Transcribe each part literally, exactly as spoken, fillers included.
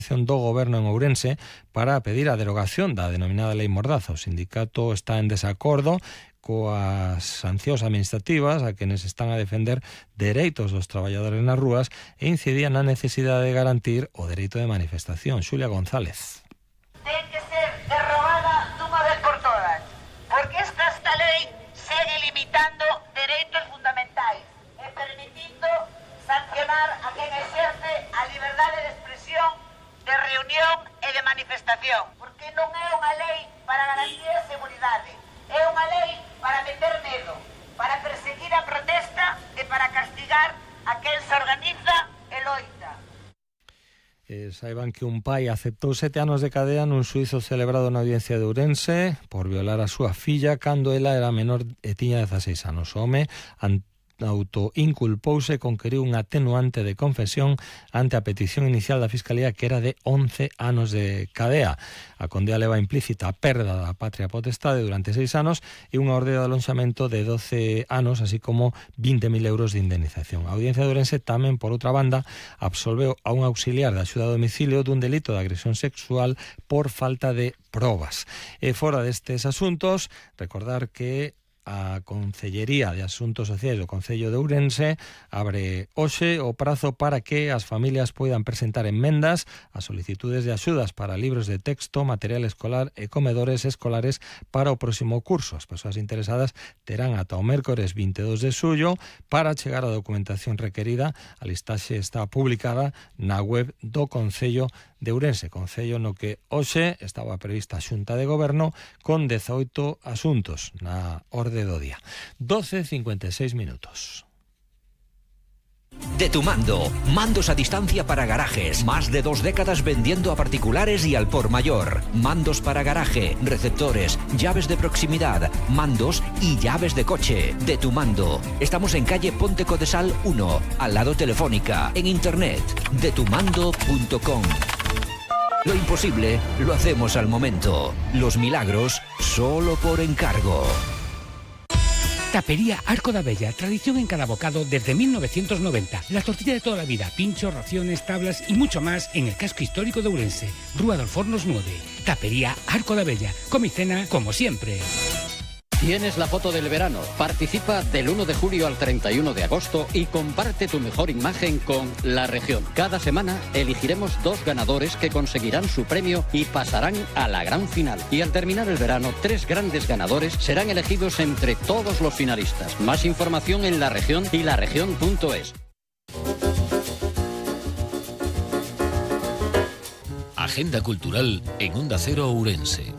do Goberno en Ourense para pedir a derogación da denominada Lei Mordaza. O sindicato está en desacordo coas sancións administrativas a quenes están a defender dereitos dos traballadores nas rúas e incidían na necesidade de garantir o dereito de manifestación. Xulia González. Ten que ser derrogada dunha vez por todas, porque esta, esta lei segue limitando dereitos fundamentais e permitindo sancionar a quen exerce a liberdade de expresión, de reunión e de manifestación, porque non é unha lei para garantir a seguridade, é unha lei para meter medo, para perseguir a protesta e para castigar a quen se organiza e loita. Eh, saiban que un pai aceptou sete anos de cadea nun xuízo celebrado na audiencia de Ourense por violar a súa filla cando ela era menor e tiña dezaseis anos. O home autoinculpouse e conqueriu un atenuante de confesión ante a petición inicial da Fiscalía, que era de once anos de cadea. A condea leva implícita a perda da patria potestade durante seis anos e unha orde de alonxamento de doce anos, así como vinte mil euros de indemnización. A Audiencia de Ourense tamén, por outra banda, absolveu a un auxiliar de axuda a domicilio dun delito de agresión sexual por falta de probas. E fora destes asuntos, recordar que a Concellería de Asuntos Sociais do Concello de Ourense abre hoxe o prazo para que as familias poidan presentar enmendas a solicitudes de axudas para libros de texto, material escolar e comedores escolares para o próximo curso. As persoas interesadas terán ata o mércores vinte e dous de xullo para chegar a documentación requerida. A listaxe está publicada na web do Concello de Ourense, concello no que hoxe estaba prevista a Xunta de Goberno con dezaoito asuntos na orde do día. doce e cincuenta e seis minutos. De Tu Mando, mandos a distancia para garajes, más de dos décadas vendiendo a particulares y al por mayor. Mandos para garaje, receptores, llaves de proximidad, mandos y llaves de coche. De Tu Mando. Estamos en calle Ponte Codesal uno, al lado Telefónica, en internet, de tu mando punto com. Lo imposible lo hacemos al momento. Los milagros solo por encargo. Tapería Arco da Bella, tradición en cada bocado desde mil novecientos noventa. La tortilla de toda la vida, pinchos, raciones, tablas y mucho más en el casco histórico de Ourense. Rúa dos Fornos nueve. Tapería Arco da Bella. Come y cena como siempre. Tienes la foto del verano. Participa del uno de julio al treinta y uno de agosto y comparte tu mejor imagen con La Región. Cada semana elegiremos dos ganadores que conseguirán su premio y pasarán a la gran final. Y al terminar el verano, tres grandes ganadores serán elegidos entre todos los finalistas. Más información en La Región y la región punto es. Agenda cultural en Onda Cero Ourense.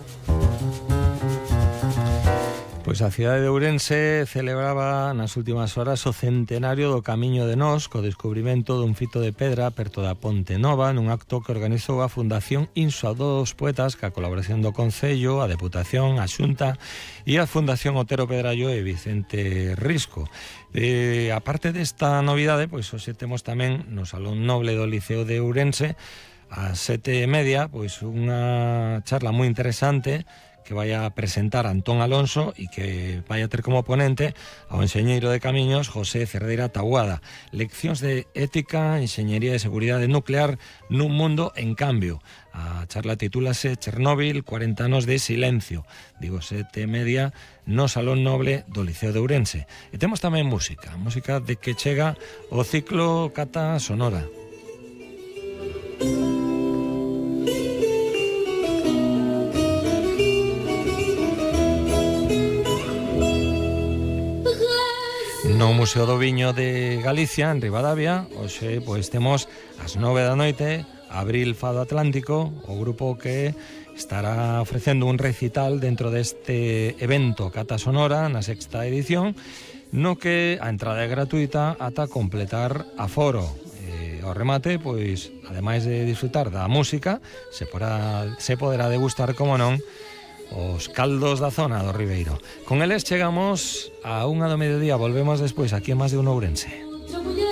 Pois a cidade de Ourense celebraba nas últimas horas o centenario do Camiño de Nós, co descubrimento dun fito de pedra perto da Ponte Nova, nun acto que organizou a Fundación Inso dos Poetas, ca colaboración do Concello, a Deputación, a Xunta e a Fundación Otero Pedrallo e Vicente Risco. E, aparte desta novidade, pois hoxe temos tamén no Salón Noble do Liceo de Ourense a sete e media, pois unha charla moi interesante que vai a presentar Antón Alonso e que vai a ter como ponente ao enxeñeiro de camiños José Cerdeira Taboada. Leccións de ética, enxeñería de seguridade nuclear nun mundo en cambio. A charla titúlase Chernóbil, cuarenta anos de silencio. Digo, sete e media no Salón Noble do Liceo de Ourense. E temos tamén música, música de que chega o ciclo Cata Sonora. No Museo do Viño de Galicia, en Ribadavia, hoxe pois temos ás nove da noite Abril Fado Atlántico, o grupo que estará ofrecendo un recital dentro deste evento Cata Sonora na sexta edición, no que a entrada é gratuita ata completar aforo. E ao remate, pois, ademais de disfrutar da música, se, porá, se poderá degustar, como non, os caldos da zona do Ribeiro. Con eles chegamos a unha do mediodía, volvemos despois aquí en Más de un Ourense.